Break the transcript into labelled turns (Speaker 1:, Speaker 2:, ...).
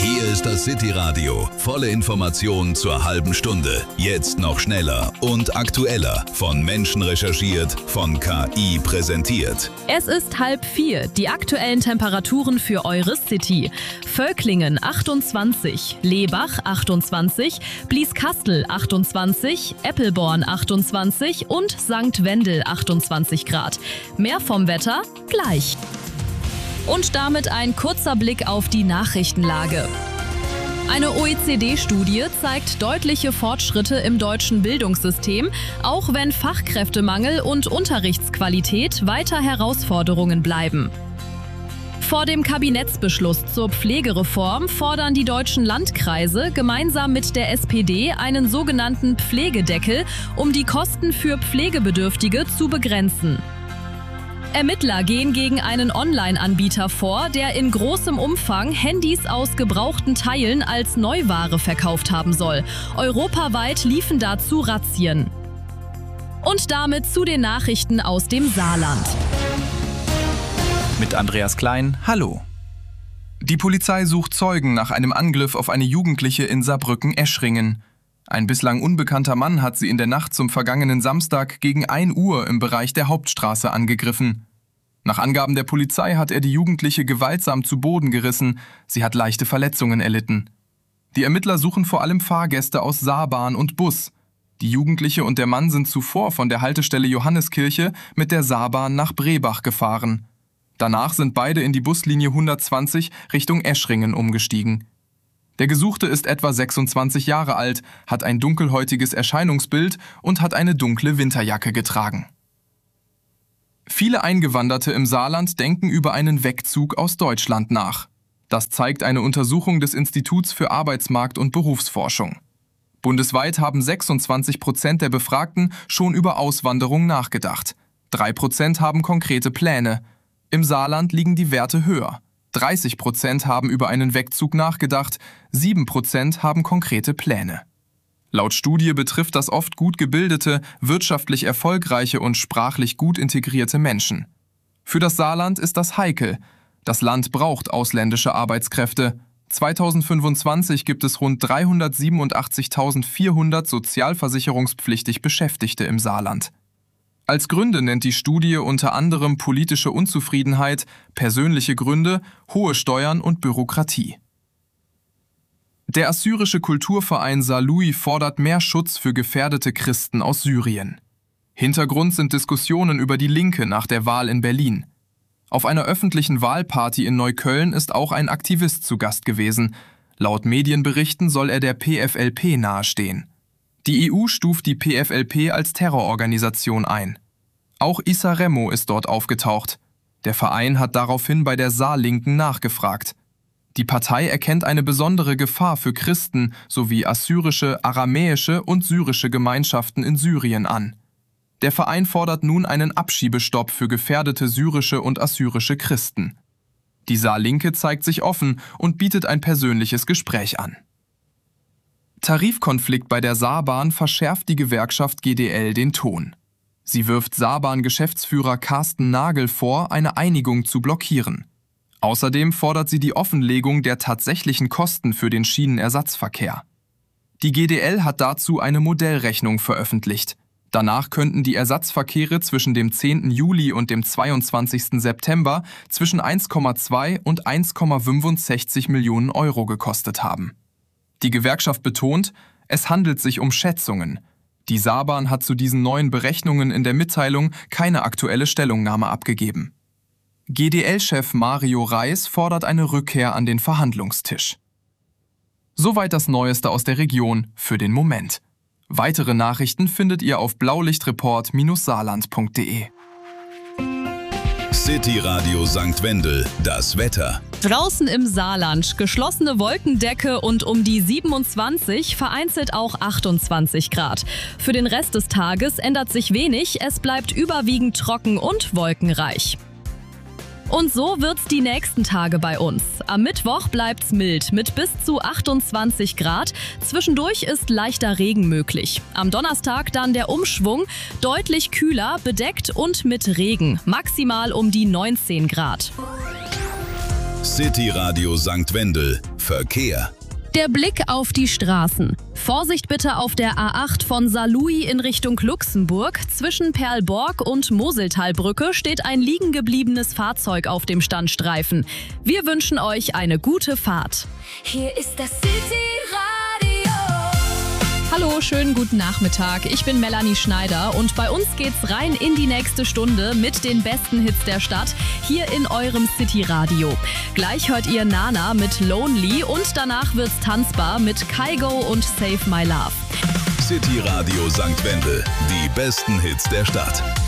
Speaker 1: Hier ist das City Radio. Volle Informationen zur halben Stunde. Jetzt noch schneller und aktueller. Von Menschen recherchiert, von KI präsentiert.
Speaker 2: Es ist 3:30. Die aktuellen Temperaturen für eure City. Völklingen 28, Lebach 28, Blieskastel 28, Eppelborn 28 und St. Wendel 28 Grad. Mehr vom Wetter gleich. Und damit ein kurzer Blick auf die Nachrichtenlage. Eine OECD-Studie zeigt deutliche Fortschritte im deutschen Bildungssystem, auch wenn Fachkräftemangel und Unterrichtsqualität weiter Herausforderungen bleiben. Vor dem Kabinettsbeschluss zur Pflegereform fordern die deutschen Landkreise gemeinsam mit der SPD einen sogenannten Pflegedeckel, um die Kosten für Pflegebedürftige zu begrenzen. Ermittler gehen gegen einen Online-Anbieter vor, der in großem Umfang Handys aus gebrauchten Teilen als Neuware verkauft haben soll. Europaweit liefen dazu Razzien. Und damit zu den Nachrichten aus dem Saarland.
Speaker 3: Mit Andreas Klein, hallo. Die Polizei sucht Zeugen nach einem Angriff auf eine Jugendliche in Saarbrücken-Eschringen. Ein bislang unbekannter Mann hat sie in der Nacht zum vergangenen Samstag gegen 1 Uhr im Bereich der Hauptstraße angegriffen. Nach Angaben der Polizei hat er die Jugendliche gewaltsam zu Boden gerissen. Sie hat leichte Verletzungen erlitten. Die Ermittler suchen vor allem Fahrgäste aus Saarbahn und Bus. Die Jugendliche und der Mann sind zuvor von der Haltestelle Johanneskirche mit der Saarbahn nach Brebach gefahren. Danach sind beide in die Buslinie 120 Richtung Eschringen umgestiegen. Der Gesuchte ist etwa 26 Jahre alt, hat ein dunkelhäutiges Erscheinungsbild und hat eine dunkle Winterjacke getragen. Viele Eingewanderte im Saarland denken über einen Wegzug aus Deutschland nach. Das zeigt eine Untersuchung des Instituts für Arbeitsmarkt- und Berufsforschung. Bundesweit haben 26% der Befragten schon über Auswanderung nachgedacht. 3% haben konkrete Pläne. Im Saarland liegen die Werte höher. 30% haben über einen Wegzug nachgedacht, 7% haben konkrete Pläne. Laut Studie betrifft das oft gut gebildete, wirtschaftlich erfolgreiche und sprachlich gut integrierte Menschen. Für das Saarland ist das heikel. Das Land braucht ausländische Arbeitskräfte. 2025 gibt es rund 387.400 sozialversicherungspflichtig Beschäftigte im Saarland. Als Gründe nennt die Studie unter anderem politische Unzufriedenheit, persönliche Gründe, hohe Steuern und Bürokratie. Der assyrische Kulturverein Salui fordert mehr Schutz für gefährdete Christen aus Syrien. Hintergrund sind Diskussionen über die Linke nach der Wahl in Berlin. Auf einer öffentlichen Wahlparty in Neukölln ist auch ein Aktivist zu Gast gewesen. Laut Medienberichten soll er der PFLP nahestehen. Die EU stuft die PFLP als Terrororganisation ein. Auch Issa Remo ist dort aufgetaucht. Der Verein hat daraufhin bei der Saarlinken nachgefragt. Die Partei erkennt eine besondere Gefahr für Christen sowie assyrische, aramäische und syrische Gemeinschaften in Syrien an. Der Verein fordert nun einen Abschiebestopp für gefährdete syrische und assyrische Christen. Die Saarlinke zeigt sich offen und bietet ein persönliches Gespräch an. Tarifkonflikt bei der Saarbahn verschärft die Gewerkschaft GDL den Ton. Sie wirft Saarbahn-Geschäftsführer Carsten Nagel vor, eine Einigung zu blockieren. Außerdem fordert sie die Offenlegung der tatsächlichen Kosten für den Schienenersatzverkehr. Die GDL hat dazu eine Modellrechnung veröffentlicht. Danach könnten die Ersatzverkehre zwischen dem 10. Juli und dem 22. September zwischen 1,2 und 1,65 Millionen Euro gekostet haben. Die Gewerkschaft betont, es handelt sich um Schätzungen. Die Saarbahn hat zu diesen neuen Berechnungen in der Mitteilung keine aktuelle Stellungnahme abgegeben. GDL-Chef Mario Reis fordert eine Rückkehr an den Verhandlungstisch. Soweit das Neueste aus der Region für den Moment. Weitere Nachrichten findet ihr auf blaulichtreport-saarland.de.
Speaker 1: City Radio St. Wendel, das Wetter.
Speaker 2: Draußen im Saarland geschlossene Wolkendecke und um die 27, vereinzelt auch 28 Grad. Für den Rest des Tages ändert sich wenig, es bleibt überwiegend trocken und wolkenreich. Und so wird's die nächsten Tage bei uns. Am Mittwoch bleibt's mild mit bis zu 28 Grad. Zwischendurch ist leichter Regen möglich. Am Donnerstag dann der Umschwung, deutlich kühler, bedeckt und mit Regen. Maximal um die 19 Grad.
Speaker 1: City Radio St. Wendel. Verkehr.
Speaker 2: Der Blick auf die Straßen. Vorsicht bitte auf der A8 von Saarlouis in Richtung Luxemburg. Zwischen Perlborg und Moseltalbrücke steht ein liegen gebliebenes Fahrzeug auf dem Standstreifen. Wir wünschen euch eine gute Fahrt.
Speaker 4: Hier ist das City-Radio.
Speaker 2: Hallo, schönen guten Nachmittag. Ich bin Melanie Schneider und bei uns geht's rein in die nächste Stunde mit den besten Hits der Stadt hier in eurem City-Radio. Gleich hört ihr Nana mit Lonely und danach wird's tanzbar mit Kygo und Save My Love.
Speaker 1: City Radio St. Wendel, die besten Hits der Stadt.